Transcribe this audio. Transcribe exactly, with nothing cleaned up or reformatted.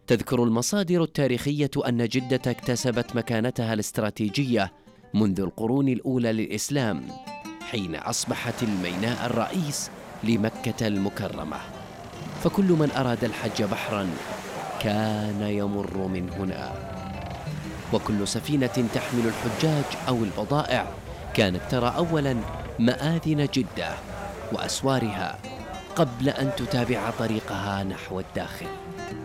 تذكر المصادر التاريخية أن جدة اكتسبت مكانتها الاستراتيجية منذ القرون الأولى للإسلام، حين أصبحت الميناء الرئيس لمكة المكرمة، فكل من أراد الحج بحرا كان يمر من هنا، وكل سفينة تحمل الحجاج أو البضائع كانت ترى أولا مآذن جدة وأسوارها قبل أن تتابع طريقها نحو الداخل.